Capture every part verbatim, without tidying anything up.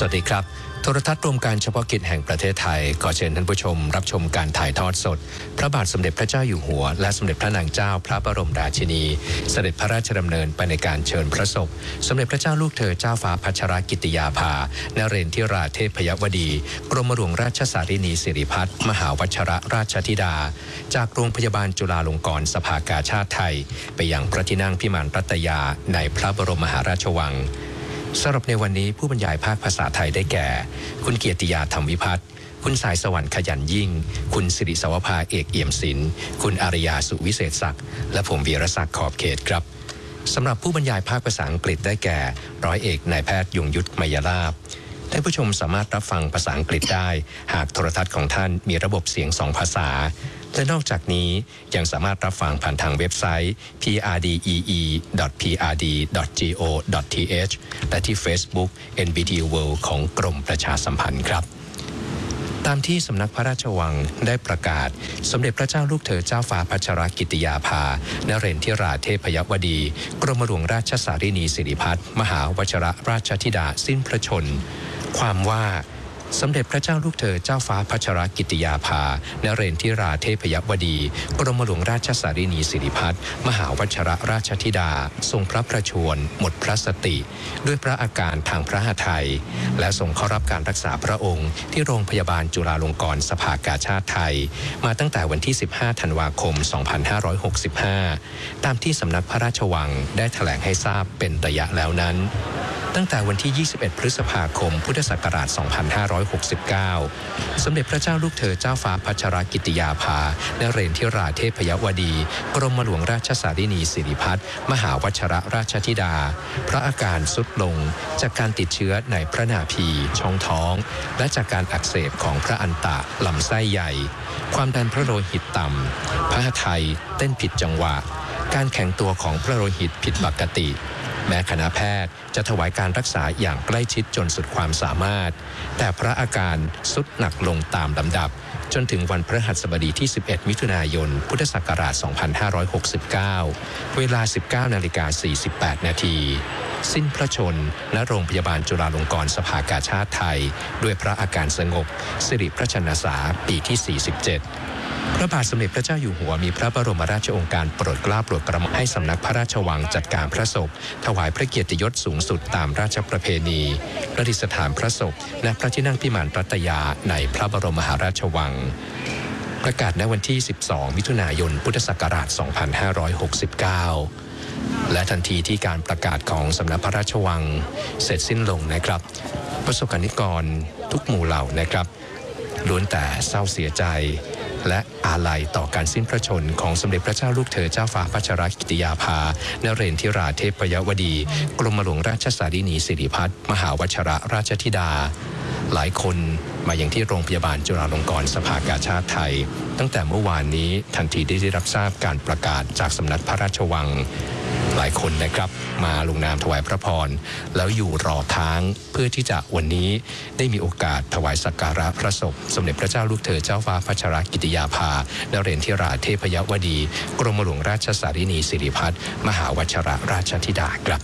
วัสดีครับโทรทัศน์รวมการเฉพาะกิจแห่งประเทศไทยขอเชิญท่านผู้ชมรับชมการถ่ายทอดสดพระบาทสมเด็จพระเจ้าอยู่หัวและสมเด็จพระนางเจ้าพระบรมราชินีเสด็จพระราชดำเนินไปในการเชิญพระศพสมเด็จพระเจ้าลูกเธอเจ้าฟ้าพัชรกิติยาภานเรศทิราเทพยวดีกรมหลวงราชสารินีสิริพัฒน์มหาวชิรราชธิดาจากโรงพยาบาลจุฬาลงกรณ์สภากาชาดไทยไปยังพระที่นั่งพิมานรัตยาในพระบรมมหาราชวังสำหรับในวันนี้ผู้บรรยายภาคภาษาไทยได้แก่คุณเกียรติยาธรรมวิพัฒน์คุณสายสวรรค์ขยันยิ่งคุณสิริสวภาเอกเอี่ยมศิลป์คุณอารยาสุวิเศษศักดิ์และผมวีรศักดิ์ขอบเขตครับสำหรับผู้บรรยายภาคภาษาอังกฤษได้แก่ร้อยเอกนายแพทย์ยงยุทธมยราภท่านผู้ชมสามารถรับฟังภาษาอังกฤษได้หากโทรทัศน์ของท่านมีระบบเสียงสองภาษาและนอกจากนี้ยังสามารถรับฟังผ่านทางเว็บไซต์ พี อาร์ ดี อี อี ดอท พี อาร์ ดี ดอท จี โอ ดอท ที เอช และที่ Facebook เอ็น บี ที World ของกรมประชาสัมพันธ์ครับตามที่สำนักพระราชวังได้ประกาศสมเด็จพระเจ้าลูกเธอเจ้าฟ้าพัชรกิติยาภานเรศทิราเทพยวดีกรมหลวงราชสารินีสิริพัฒน์มหาวชิรราชธิดาสิ้นพระชนม์ความว่าสมเด็จพระเจ้าลูกเธอเจ้าฟ้าพัชรกิติยาภานเรศทิราเทพยวดีกรมหลวงราชสารินีสิริพัฒน์มหาวชิรราชธิดาทรงพระประชวรหมดพระสติด้วยพระอาการทางพระหทัยและทรงเข้ารับการรักษาพระองค์ที่โรงพยาบาลจุฬาลงกรณ์สภากาชาดไทยมาตั้งแต่วันที่สิบห้าธันวาคมสองพันห้าร้อยหกสิบห้าตามที่สำนักพระราชวังได้แถลงให้ทราบเป็นระยะแล้วนั้นตั้งแต่วันที่ยี่สิบเอ็ดพฤษภาคมพุทธศักราชสองพันห้าร้อยหกสิบเก้าสมเด็จพระเจ้าลูกเธอเจ้าฟ้าพัชรกิติยาภานเรศทิราเทพยวดีกรมหลวงราชสารินีสิริพัฒน์มหาวชิรราชธิดาพระอาการทรุดลงจากการติดเชื้อในพระนาภีช่องท้องและจากการอักเสบของพระอันตะลำไส้ใหญ่ความดันพระโลหิตต่ำพระหทัยเต้นผิดจังหวะการแข็งตัวของพระโลหิตผิดปกติแม้คณะแพทย์จะถวายการรักษาอย่างใกล้ชิดจนสุดความสามารถแต่พระอาการทรุดหนักลงตามลำดับจนถึงวันพฤหัสบดีที่สิบเอ็ดมิถุนายนพุทธศักราชสองพันห้าร้อยหกสิบเก้าเวลา สิบเก้านาฬิกาสี่สิบแปดนาทีสิ้นพระชนม์ณโรงพยาบาลจุฬาลงกรณ์สภากาชาดไทยด้วยพระอาการสงบสิริพระชนสาปีที่สี่สิบเจ็ดพระบาทสมเด็จพระเจ้าอยู่หัวมีพระบรมราชโองการโปรดเกล้าโปรดกระหม่อมให้สำนักพระราชวังจัดการพระศพถวายพระเกียรติยศสูงสุดตามราชประเพณีประดิษฐานพระศพณพระที่นั่งพิมานรัตยาในพระบรมมหาราชวังประกาศณวันที่สิบสองมิถุนายนพุทธศักราชสองพันห้าร้อยหกสิบเก้าและทันทีที่การประกาศของสำนักพระราชวังเสร็จสิ้นลงนะครับประสบกนิกรทุกหมู่เหล่านะครับล้วนแต่เศร้าเสียใจและอาลัยต่อการสิ้นพระชนของสมเด็จพระเจ้าลูกเธอเจ้าฟ้าพัชรกิติยาภานเรศทิราเทพยวดีกรมหลวงราชสารินีสิริพัฒน์มหาวชิรราชธิดาหลายคนมาอย่างที่โรงพยาบาลจุฬาลงกรณ์สภากาชาดไทยตั้งแต่เมื่อวานนี้ทันทีที่ได้รับทราบการประกาศจากสำนักพระราชวังหลายคนนะครับมาลงนามถวายพระพรแล้วอยู่รอค้างเพื่อที่จะวันนี้ได้มีโอกาสถวายสักการะพระศพสมเด็จพระเจ้าลูกเธอเจ้าฟ้าพัชรกิติยาภานเรศทิราเทพยวดีกรมหลวงราชสารินีสิริพัฒน์มหาวชิรราชธิดาครับ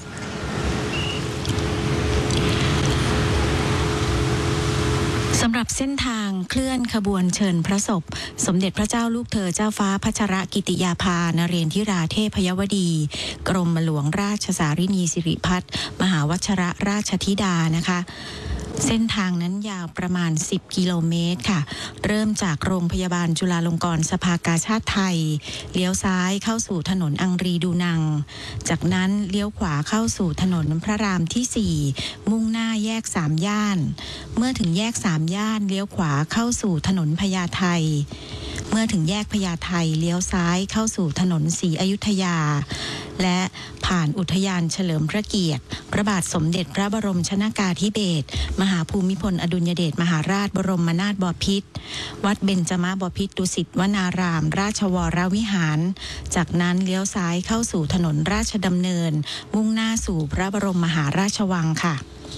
สำหรับเส้นทางเคลื่อนขบวนเชิญพระศพสมเด็จพระเจ้าลูกเธอเจ้าฟ้าพัชรกิติยาภานเรศทิราเทพยวดีกรมหลวงราชสารินีสิริพัฒน์มหาวชิรราชธิดานะคะเส้นทางนั้นยาวประมาณสิบกิโลเมตรค่ะเริ่มจากโรงพยาบาลจุฬาลงกรณ์สภากาชาดไทยเลี้ยวซ้ายเข้าสู่ถนนอังรีดูนังจากนั้นเลี้ยวขวาเข้าสู่ถนนพระรามที่สี่มุ่งหน้าแยกสามย่านเมื่อถึงแยกสามย่านเลี้ยวขวาเข้าสู่ถนนพญาไทเมื่อถึงแยกพญาไทเลี้ยวซ้ายเข้าสู่ถนนศรีอยุธยาและผ่านอุทยานเฉลิมพระเกียรติพระบาทสมเด็จพระบรมชนกาธิเบศรมหาภูมิพลอดุลยเดชมหาราชบรมนาถบพิตรวัดเบญจมบพิตรดุสิตวนารามราชวรวิหารจากนั้นเลี้ยวซ้ายเข้าสู่ถนนราชดำเนินมุ่งหน้าสู่พระบรมมหาราชวังค่ะ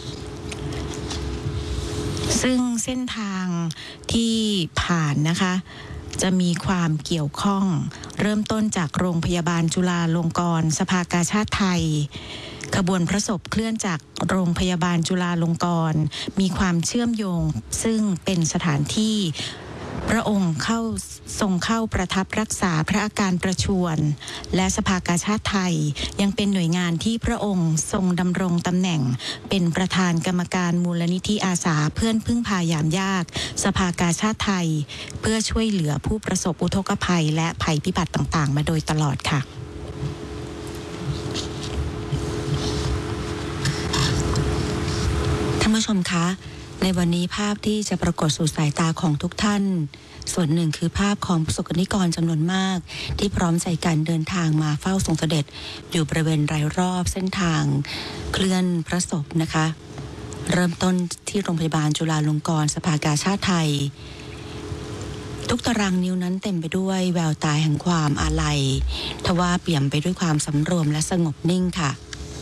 ซึ่งเส้นทางที่ผ่านนะคะจะมีความเกี่ยวข้องเริ่มต้นจากโรงพยาบาลจุฬาลงกรณ์สภากาชาดไทยขบวนพระศพเคลื่อนจากโรงพยาบาลจุฬาลงกรณ์มีความเชื่อมโยงซึ่งเป็นสถานที่พระองค์เข้าทรงเข้าประทับรักษาพระอาการประชวรและสภากาชาดไทยยังเป็นหน่วยงานที่พระองค์ทรงดำรงตำแหน่งเป็นประธานกรรมการมูลนิธิอาสาเพื่อนพึ่งพายามยากสภากาชาดไทยเพื่อช่วยเหลือผู้ประสบอุทกภัยและภัยพิบัติต่างๆมาโดยตลอดค่ะท่านผู้ชมคะในวันนี้ภาพที่จะปรากฏสู่สายตาของทุกท่านส่วนหนึ่งคือภาพของประสบนิกรจำนวนมากที่พร้อมใจกันเดินทางมาเฝ้าทรงเสด็จอยู่บริเวณรายรอบเส้นทางเคลื่อนพระศพนะคะเริ่มต้นที่โรงพยาบาลจุฬาลงกรณ์สภากาชาดไทยทุกตารางนิ้วนั้นเต็มไปด้วยแววตาแห่งความอาลัยทว่าเปี่ยมไปด้วยความสำรวมและสงบนิ่งค่ะ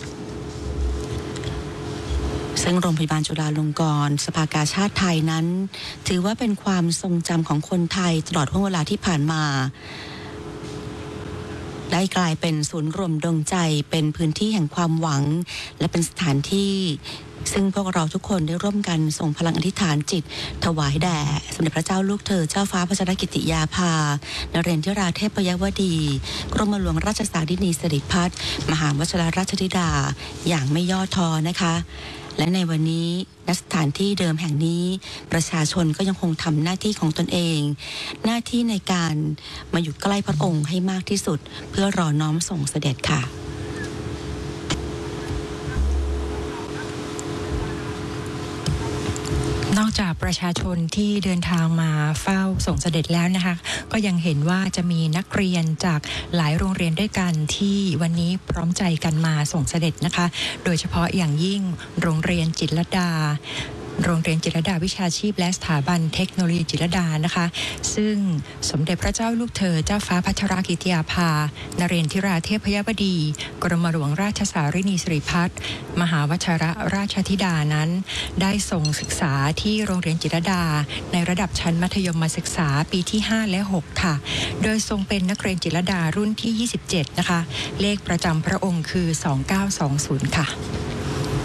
ซึ่งโรงพยาบาลจุฬาลงกรณ์สภากาชาดไทยนั้นถือว่าเป็นความทรงจำของคนไทยตลอดห่วงเวลาที่ผ่านมาได้กลายเป็นศูนย์รวมดวงใจเป็นพื้นที่แห่งความหวังและเป็นสถานที่ซึ่งพวกเราทุกคนได้ร่วมกันส่งพลังอธิษฐานจิตถวายแด่สมเด็จพระเจ้าลูกเธอเจ้าฟ้าพัชรกิติยาภานเรศราเทพยวดีกรมหลวงราชสารินีสิริพัฒน์มหาวชิรราชธิดาอย่างไม่ย่อท้อนะคะและในวันนี้ณสถานที่เดิมแห่งนี้ประชาชนก็ยังคงทำหน้าที่ของตนเองหน้าที่ในการมาอยู่ใกล้พระองค์ให้มากที่สุดเพื่อรอน้อมส่งเสด็จค่ะนอกจากประชาชนที่เดินทางมาเฝ้าส่งเสด็จแล้วนะคะก็ยังเห็นว่าจะมีนักเรียนจากหลายโรงเรียนด้วยกันที่วันนี้พร้อมใจกันมาส่งเสด็จนะคะโดยเฉพาะอย่างยิ่งโรงเรียนจิตรลดาโรงเรียนจิตรลดาวิชาชีพและสถาบันเทคโนโลยีจิตรลดานะคะซึ่งสมเด็จพระเจ้าลูกเธอเจ้าฟ้าพัชรกิติยาภานเรศราเทพยวดีกรมหลวงราชสารินีสิริพัฒน์มหาวชิรราชธิดานั้นได้ส่งศึกษาที่โรงเรียนจิตรลดาในระดับชั้นมัธยมศึกษาปีที่ห้าและหกค่ะโดยทรงเป็นนักเรียนจิตรลดารุ่นที่ยี่สิบเจ็ดนะคะเลขประจำพระองค์คือสองเก้าสองศูนย์ค่ะ